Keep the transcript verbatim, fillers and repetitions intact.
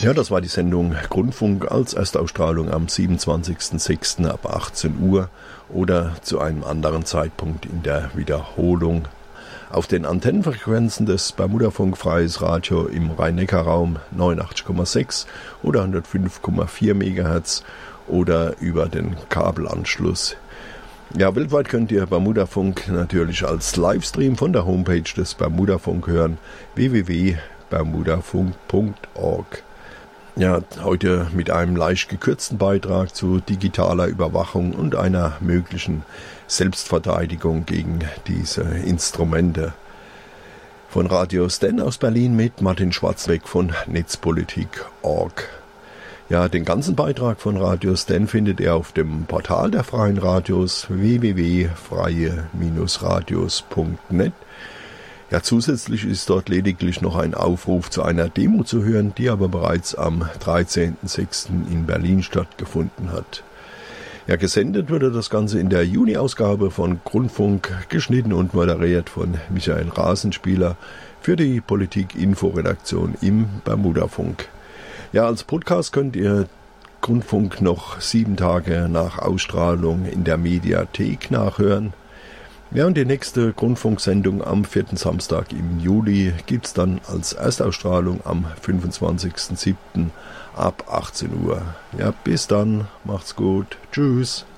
Ja, das war die Sendung Grundfunk als Erstausstrahlung am siebenundzwanzigsten sechsten ab achtzehn Uhr oder zu einem anderen Zeitpunkt in der Wiederholung auf den Antennenfrequenzen des Bermudafunk Freies Radio im Rhein-Neckar-Raum neunundachtzig Komma sechs oder hundertfünf Komma vier Megahertz oder über den Kabelanschluss. Ja, weltweit könnt ihr Bermudafunk natürlich als Livestream von der Homepage des Bermudafunk hören, w w w punkt bermudafunk punkt org. Ja, heute mit einem leicht gekürzten Beitrag zu digitaler Überwachung und einer möglichen Selbstverteidigung gegen diese Instrumente. Von Radio Sten aus Berlin mit Martin Schwarzweg von netzpolitik punkt org. Ja, den ganzen Beitrag von Radio Sten findet ihr auf dem Portal der Freien Radios w w w punkt freie radios punkt net. Ja, zusätzlich ist dort lediglich noch ein Aufruf zu einer Demo zu hören, die aber bereits am dreizehnten sechsten in Berlin stattgefunden hat. Ja, gesendet wurde das Ganze in der Juni-Ausgabe von Grundfunk, geschnitten und moderiert von Michael Rasenspieler für die Politik-Info-Redaktion im Bermudafunk. Ja, als Podcast könnt ihr Grundfunk noch sieben Tage nach Ausstrahlung in der Mediathek nachhören. Ja, und die nächste Grundfunksendung am vierten Samstag im Juli gibt's dann als Erstausstrahlung am fünfundzwanzigsten siebten ab achtzehn Uhr. Ja, bis dann, macht's gut, tschüss.